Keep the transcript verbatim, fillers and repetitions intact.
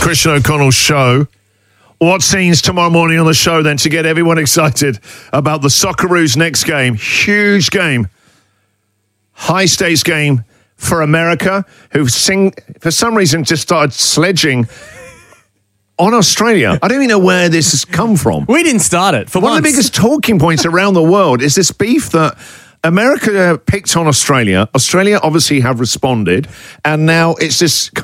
Christian O'Connell's show. What scenes tomorrow morning on the show then to get everyone excited about the Socceroos' next game? Huge game. High stakes game for America, who sing, for some reason just started sledging on Australia. I don't even know where this has come from. We didn't start it. For One once. of the biggest talking points around the world is this beef that America picked on Australia. Australia obviously have responded, and now it's this